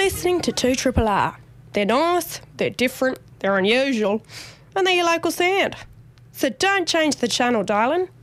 listening to 2RRR. They're nice, they're different, they're unusual, and they're your local sound. So don't change the channel, darling.